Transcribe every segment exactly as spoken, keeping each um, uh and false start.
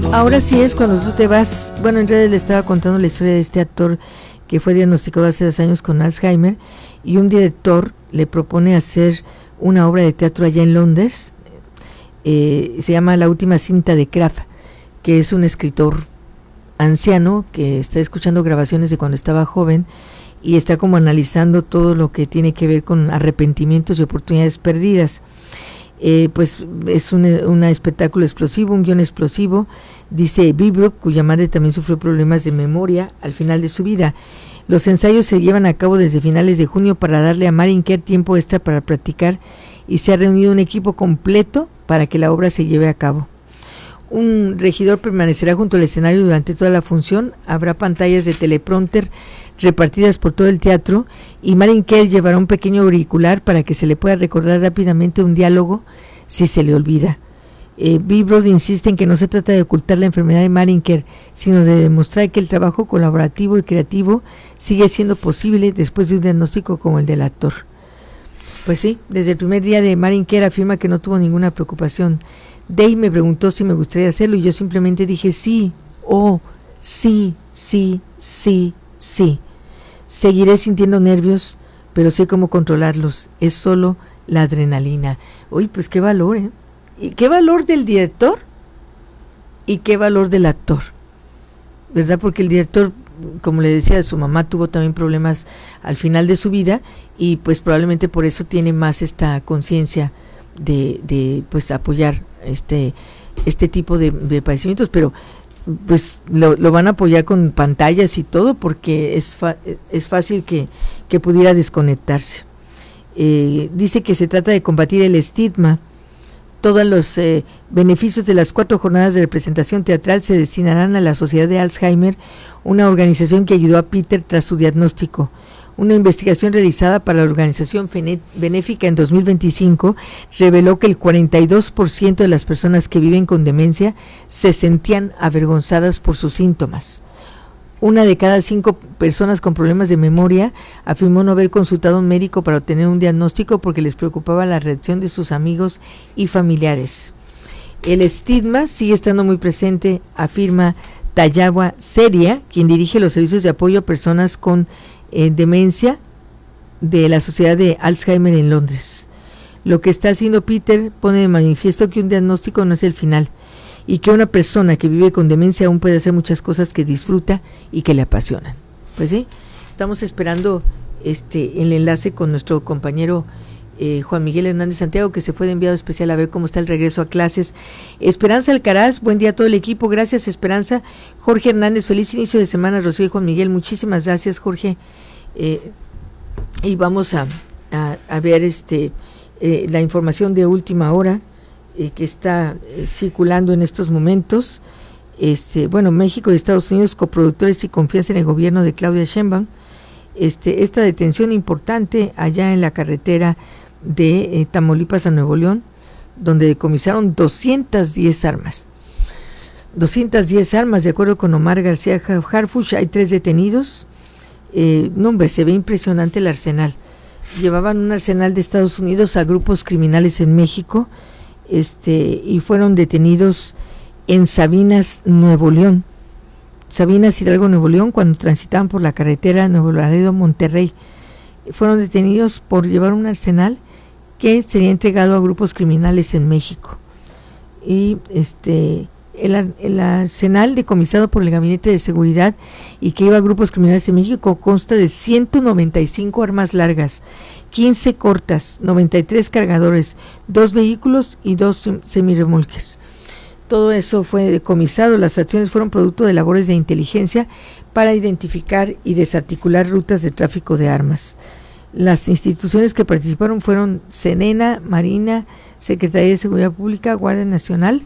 Ahora sí es cuando tú te vas. Bueno, en realidad le estaba contando la historia de este actor que fue diagnosticado hace dos años con Alzheimer, y un director le propone hacer una obra de teatro allá en Londres. Eh, se llama La última cinta de Kraft, que es un escritor anciano que está escuchando grabaciones de cuando estaba joven y está como analizando todo lo que tiene que ver con arrepentimientos y oportunidades perdidas. Eh, pues es un, un espectáculo explosivo, un guión explosivo. Dice Bebop, cuya madre también sufrió problemas de memoria al final de su vida. Los ensayos se llevan a cabo desde finales de junio para darle a Marian Kerr tiempo extra para practicar, y se ha reunido un equipo completo para que la obra se lleve a cabo. Un regidor permanecerá junto al escenario durante toda la función. Habrá pantallas de teleprompter repartidas por todo el teatro, y Marian Kerr llevará un pequeño auricular para que se le pueda recordar rápidamente un diálogo si se le olvida. Eh, Bebop insiste en que no se trata de ocultar la enfermedad de Marian Kerr, sino de demostrar que el trabajo colaborativo y creativo sigue siendo posible después de un diagnóstico como el del actor. Pues sí, desde el primer día de Marian Kerr afirma que no tuvo ninguna preocupación. Dave me preguntó si me gustaría hacerlo y yo simplemente dije sí, oh, sí, sí, sí, sí. Seguiré sintiendo nervios, pero sé cómo controlarlos. Es solo la adrenalina. Uy, pues qué valor, ¿eh? ¿Y qué valor del director? ¿Y qué valor del actor? ¿Verdad? Porque el director, como le decía, su mamá tuvo también problemas al final de su vida, y pues probablemente por eso tiene más esta conciencia de, de pues apoyar este, este tipo de, de padecimientos, pero pues lo, lo van a apoyar con pantallas y todo, porque es, fa, es fácil que, que pudiera desconectarse. Eh, dice que se trata de combatir el estigma. Todos los eh, beneficios de las cuatro jornadas de representación teatral se destinarán a la Sociedad de Alzheimer, una organización que ayudó a Peter tras su diagnóstico. Una investigación realizada para la organización benéfica en dos mil veinticinco reveló que el cuarenta y dos por ciento de las personas que viven con demencia se sentían avergonzadas por sus síntomas. Una de cada cinco personas con problemas de memoria afirmó no haber consultado a un médico para obtener un diagnóstico porque les preocupaba la reacción de sus amigos y familiares. El estigma sigue estando muy presente, afirma Tayawa Seria, quien dirige los servicios de apoyo a personas con eh, demencia de la Sociedad de Alzheimer en Londres. Lo que está haciendo Peter pone de manifiesto que un diagnóstico no es el final, y que una persona que vive con demencia aún puede hacer muchas cosas que disfruta y que le apasionan. Pues sí, estamos esperando este el enlace con nuestro compañero eh, Juan Miguel Hernández Santiago, que se fue de enviado especial a ver cómo está el regreso a clases. Esperanza Alcaraz, buen día a todo el equipo, gracias Esperanza. Jorge Hernández, feliz inicio de semana, Rocío y Juan Miguel, muchísimas gracias Jorge. Eh, y vamos a, a, a ver este eh, la información de última hora eh, que está eh, circulando en estos momentos. Este, bueno, México y Estados Unidos coproductores y confianza en el gobierno de Claudia Sheinbaum. Este, esta detención importante allá en la carretera de eh, Tamaulipas a Nuevo León, donde decomisaron doscientas diez armas. doscientas diez armas, de acuerdo con Omar García Harfuch, hay tres detenidos. Eh, no, hombre, se ve impresionante el arsenal. Llevaban un arsenal de Estados Unidos a grupos criminales en México, este, y fueron detenidos en Sabinas, Nuevo León. Sabinas, Hidalgo, Nuevo León, cuando transitaban por la carretera Nuevo Laredo, Monterrey. Fueron detenidos por llevar un arsenal que sería entregado a grupos criminales en México. Y este el, el arsenal decomisado por el Gabinete de Seguridad y que iba a grupos criminales en México consta de ciento noventa y cinco armas largas, quince cortas, noventa y tres cargadores, dos vehículos y dos semirremolques. Todo eso fue decomisado. Las acciones fueron producto de labores de inteligencia para identificar y desarticular rutas de tráfico de armas. Las instituciones que participaron fueron Sedena, Marina, Secretaría de Seguridad Pública, Guardia Nacional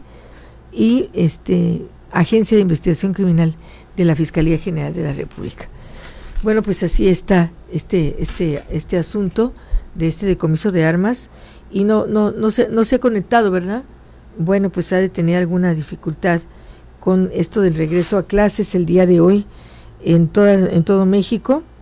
y este Agencia de Investigación Criminal de la Fiscalía General de la República. Bueno, pues así está este este este asunto de este decomiso de armas, y no no no se no se ha conectado, ¿verdad? Bueno, pues ha de tener alguna dificultad con esto del regreso a clases el día de hoy en toda, en todo México.